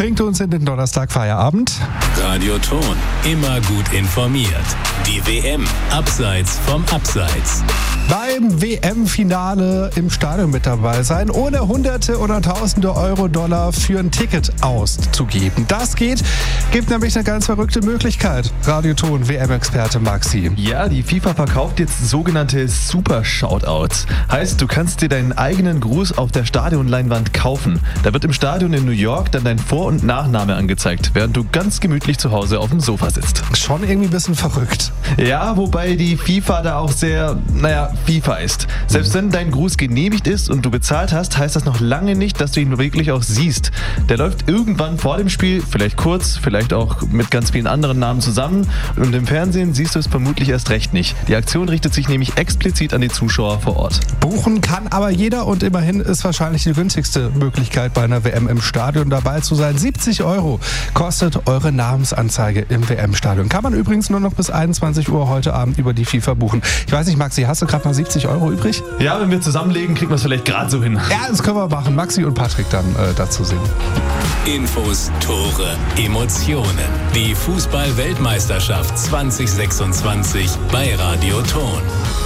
bringt uns in den Donnerstag-Feierabend. Radio Ton, immer gut informiert. Die WM, abseits vom Abseits. Beim WM-Finale im Stadion mit dabei sein, ohne Hunderte oder Tausende Euro-Dollar für ein Ticket auszugeben. Das gibt nämlich eine ganz verrückte Möglichkeit. Radioton WM-Experte Maxi. Ja, die FIFA verkauft jetzt sogenannte Super-Shoutouts. Heißt, du kannst dir deinen eigenen Gruß auf der Stadionleinwand kaufen. Da wird im Stadion in New York dann dein Vor- und Nachname angezeigt, während du ganz gemütlich zu Hause auf dem Sofa sitzt. Schon irgendwie ein bisschen verrückt. Ja, wobei die FIFA da auch sehr, FIFA ist. Selbst wenn dein Gruß genehmigt ist und du bezahlt hast, heißt das noch lange nicht, dass du ihn wirklich auch siehst. Der läuft irgendwann vor dem Spiel, vielleicht kurz, vielleicht auch mit ganz vielen anderen Namen zusammen, und im Fernsehen siehst du es vermutlich erst recht nicht. Die Aktion richtet sich nämlich explizit an die Zuschauer vor Ort. Buchen kann aber jeder und immerhin ist wahrscheinlich die günstigste Möglichkeit bei einer WM im Stadion dabei zu sein. 70 € kostet eure Namensanzeige im WM-Stadion. Kann man übrigens nur noch bis 21 Uhr heute Abend über die FIFA buchen. Ich weiß nicht, Maxi, hast du gerade mal 70 € übrig? Ja, wenn wir zusammenlegen, kriegen wir es vielleicht gerade so hin. Ja, das können wir machen. Maxi und Patrick dann dazu singen. Infos, Tore, Emotionen. Die Fußball-Weltmeisterschaft 2026 bei Radio Ton.